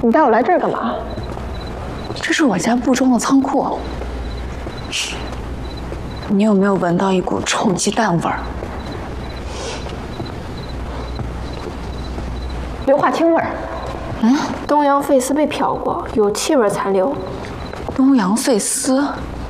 你带我来这儿干嘛？ 这是我家布庄的仓库。你有没有闻到一股臭鸡蛋味儿？ 硫化氢味儿。东洋费斯被漂过，有气味残留。 东洋费斯？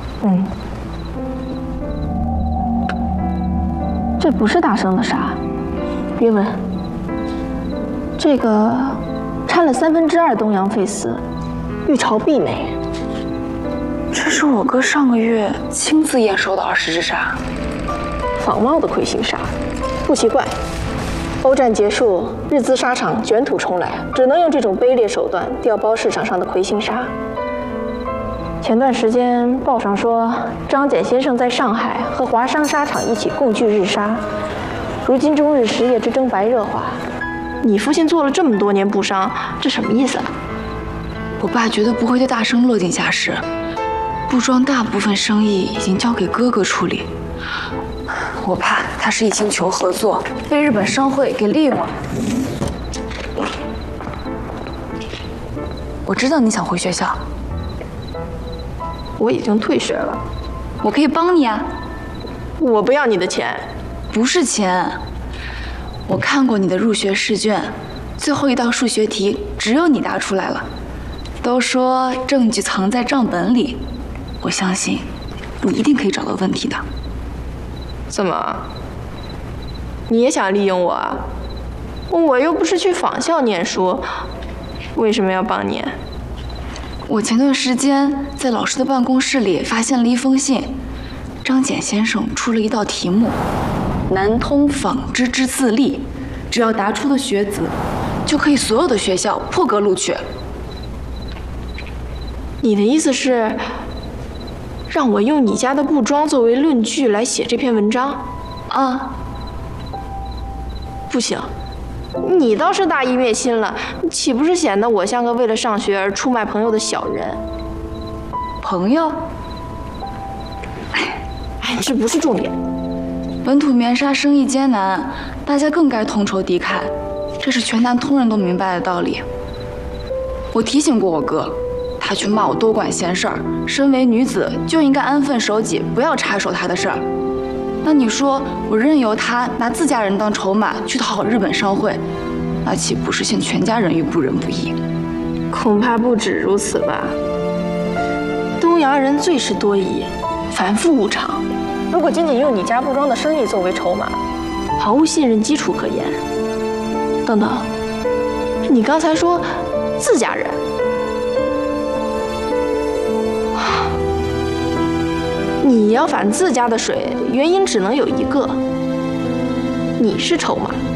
这不是大生的沙，别闻。这个掺了2/3东洋费斯，玉朝碧美。 这是我哥上个月亲自验收的20支沙， 仿冒的魁星沙，不奇怪。欧战结束，日资沙场卷土重来，只能用这种卑劣手段调包市场上的魁星沙。前段时间报上说，张謇先生在上海和华商沙场一起共聚日沙。如今中日实业之争白热化，你父亲做了这么多年布商，这什么意思啊？ 我爸绝对不会对大生落井下石，布庄大部分生意已经交给哥哥处理。我怕他是一心求合作，被日本商会给利用了。我知道你想回学校， 我已经退学了， 我可以帮你啊。 我不要你的钱。 不是钱，我看过你的入学试卷，最后一道数学题只有你答出来了。都说证据藏在账本里，我相信你一定可以找到问题的。 怎么？你也想利用我啊？我又不是去仿校念书，为什么要帮你？ 我前段时间在老师的办公室里发现了一封信，张謇先生出了一道题目：南通纺织之自立，只要答出的学子，就可以所有的学校破格录取。 你的意思是，让我用你家的布庄作为论据来写这篇文章？ 啊， 不行，你倒是大义灭亲了，岂不是显得我像个为了上学而出卖朋友的小人？ 朋友？ 哎，这不是重点。 本土棉纱生意艰难，大家更该同仇敌忾，这是全南通人都明白的道理。我提醒过我哥，他却骂我多管闲事儿，身为女子就应该安分守己，不要插手他的事儿。那你说我任由他拿自家人当筹码去讨好日本商会，那岂不是陷全家人于不仁不义？ 恐怕不止如此吧。东洋人最是多疑，反复无常。如果仅仅用你家布庄的生意作为筹码，毫无信任基础可言。等等，你刚才说自家人？你要反自家的水，原因只能有一个，你是筹码。